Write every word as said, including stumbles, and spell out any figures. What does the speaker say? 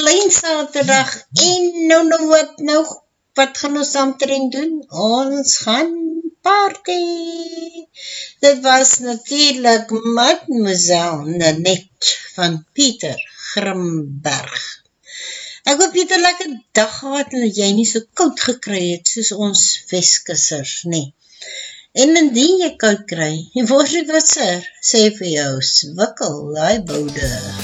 Berlyn Saterdag en nou nou wat nou, wat gaan ons saamtrend doen? Ons gaan party. Dit was natuurlijk Mademoiselle Nanette van Pieter Grimberg. Ek hoop jy het 'n lekker dag gehad en dat jy nie so koud gekry het soos ons Weskissers, nie. En indien jy koud kry, word dit wat sir, sê vir jou, swikkel, die boude.